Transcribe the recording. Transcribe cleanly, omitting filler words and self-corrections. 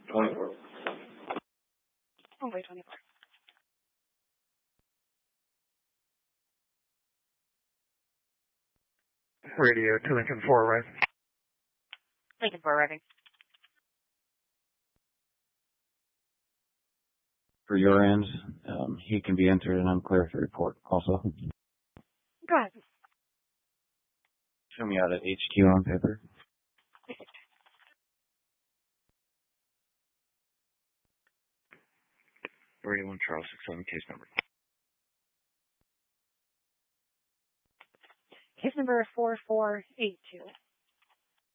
24. Oh, wait, 24. Radio to Lincoln 4 arriving. Lincoln 4 arriving. For your end, he can be entered and unclear for report also. Go ahead. Show me out at HQ on paper. Radio 1 Charles 67 case number. Case number 4482.